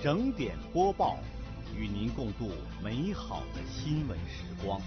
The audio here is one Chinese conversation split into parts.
整点播报，与您共度美好的新闻时光。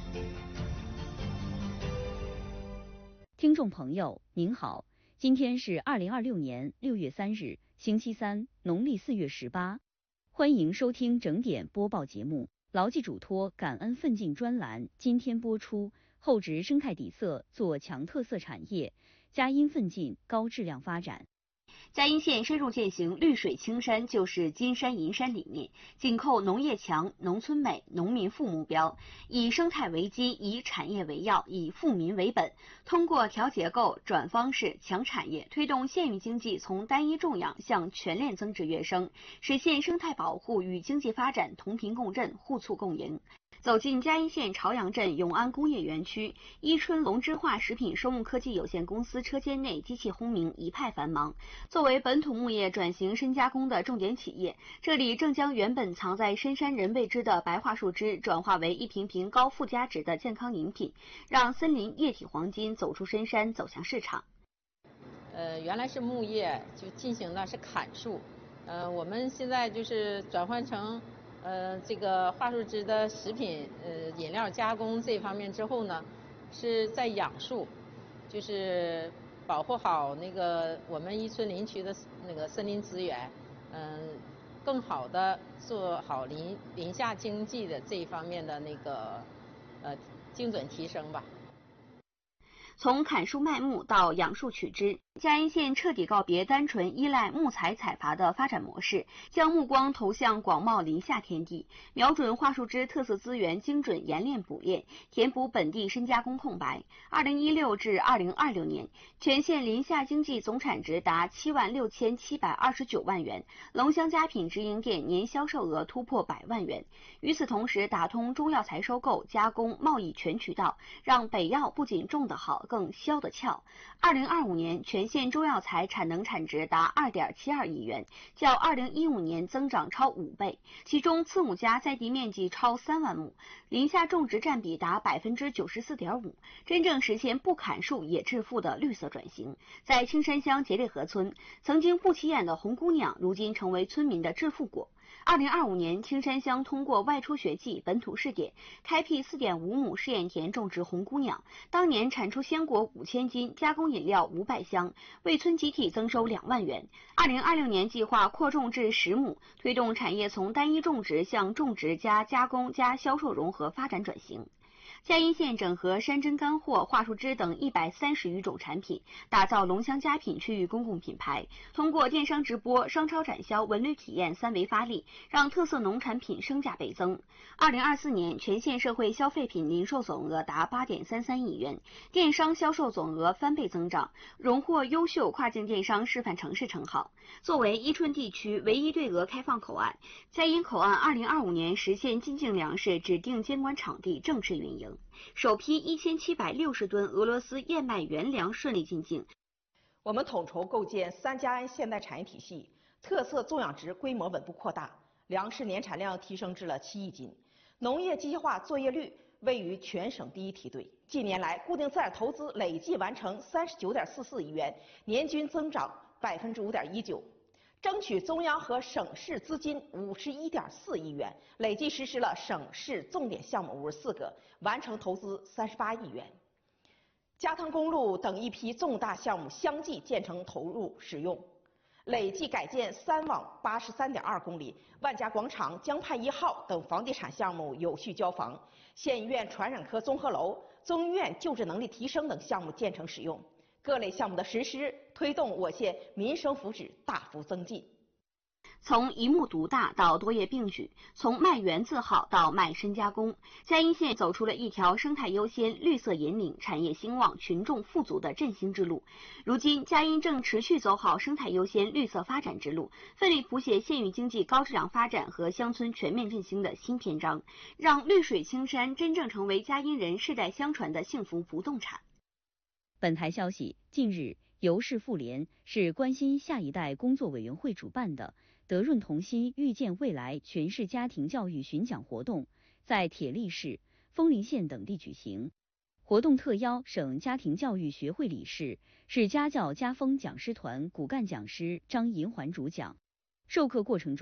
听众朋友您好，今天是2026年6月3日，星期三，农历4月18，欢迎收听整点播报节目。牢记嘱托，感恩奋进专栏今天播出。厚植生态底色，做强特色产业，佳音奋进高质量发展。 佳音县深入践行绿水青山就是金山银山理念，紧扣农业强、农村美、农民富目标，以生态为基，以产业为要，以富民为本，通过调结构、转方式、强产业，推动县域经济从单一种养向全链增值跃升，实现生态保护与经济发展同频共振、互促共赢。走进佳音县朝阳镇永安工业园区，伊春龙之化食品生物科技有限公司车间内机器轰鸣，一派繁忙。作为本土牧业转型深加工的重点企业，这里正将原本藏在深山人未知的白桦树枝转化为一瓶瓶高附加值的健康饮品，让森林液体黄金走出深山，走向市场。 原来是牧业，就进行的是砍树，我们现在就是转换成这个桦树枝的食品饮料加工这方面之后呢，是在养树，就是保护好那个我们伊春林区的那个森林资源，更好的做好林下经济的这一方面的那个精准提升吧。 从砍树卖木到养树取枝，佳音县彻底告别单纯依赖木材采伐的发展模式，将目光投向广袤林下天地，瞄准桦树枝特色资源，精准冶炼补炼，填补本地深加工空白。2016至2026年，全县林下经济总产值达76729万元，龙香佳品直营店年销售额突破100万元。与此同时，打通中药材收购、加工、贸易全渠道，让北药不仅种得好，更销得俏。2025年，全县中药材产能产值达2.72亿元，较2015年增长超5倍。其中，次母家在地面积超3万亩，林下种植占比达94.5%，真正实现不砍树也致富的绿色转型。在青山乡杰里河村，曾经不起眼的红姑娘，如今成为村民的致富果。2025年，青山乡通过外出学季本土试点，开辟4.5亩试验田种植红姑娘，当年产出鲜果5000斤，加工饮料500箱，为村集体增收2万元。2026年计划扩种至10亩，推动产业从单一种植向种植加加工加销售融合发展转型。佳音县整合山珍干货、桦树枝等130余种产品，打造龙香佳品区域公共品牌。通过电商直播、商超展销、文旅体验3维发力，让特色农产品升价倍增。2024年，全县社会消费品零售总额达8.33亿元，电商销售总额翻倍增长，荣获优秀跨境电商示范城市称号。作为伊春地区唯一对俄开放口岸，佳音口岸2025年实现进境粮食指定监管场地正式运营。首批1760吨俄罗斯燕麦原粮顺利进境。 我们统筹构建3家安现代产业体系，特色种养殖规模稳步扩大，粮食年产量提升至了7亿斤，农业机械化作业率位于全省第一梯队。近年来，固定资产投资累计完成39.44亿元，年均增长5.19%。争取中央和省市资金51.4亿元，累计实施了省市重点项目54个，完成投资38亿元。加汤公路等一批重大项目相继建成投入使用，累计改建3网83.2公里，万家广场、江畔1号等房地产项目有序交房，县医院传染科综合楼、中医院救治能力提升等项目建成使用。各类项目的实施，推动我县民生福祉大幅增进。 从一木独大到多业并举，从卖原字号到卖深加工，佳音县走出了一条生态优先、绿色引领、产业兴旺、群众富足的振兴之路。如今，佳音正持续走好生态优先、绿色发展之路，奋力谱写县域经济高质量发展和乡村全面振兴的新篇章，让绿水青山真正成为佳音人世代相传的幸福不动产。 本台消息，近日，由市妇联是关心下一代工作委员会主办的德润同心预见未来全市家庭教育巡讲活动，在铁力市、枫林县等地举行。活动特邀省家庭教育学会理事、市家教家风讲师团骨干讲师张银环主讲。授课过程中，